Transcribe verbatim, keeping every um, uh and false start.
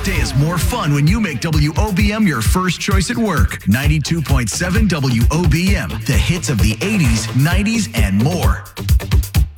workday is more fun when you make W O B M your first choice at work. ninety-two point seven W O B M, the hits of the eighties, nineties, and more.